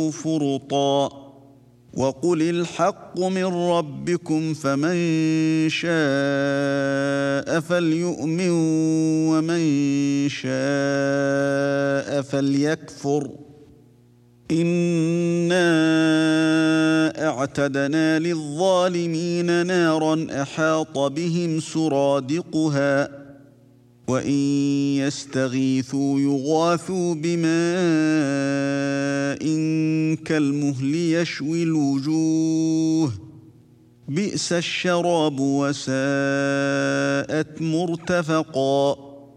فرطا وقل الحق من ربكم فمن شاء فليؤمن ومن شاء فليكفر إنا أعتدنا للظالمين نارا أحاط بهم سرادقها وإن يستغيثوا يغاثوا بماء كالمهل يشوي الوجوه بئس الشراب وساءت مرتفقا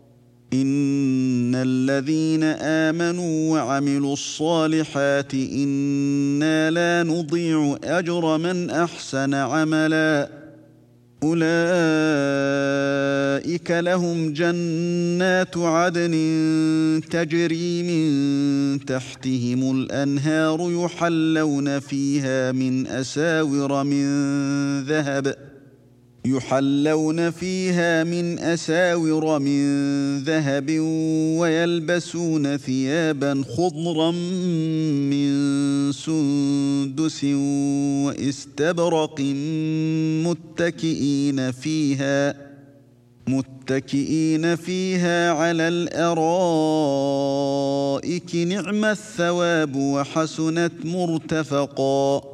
إن الذين آمنوا وعملوا الصالحات إنا لا نضيع أجر من أحسن عملا أولئك لهم جنات عدن تجري من تحتهم الأنهار يحلون فيها من أساور من ذهب ويلبسون ثيابا خضرا من سندس واستبرق متكئين فيها على الأرائك نعم الثواب وحسنت مرتفقا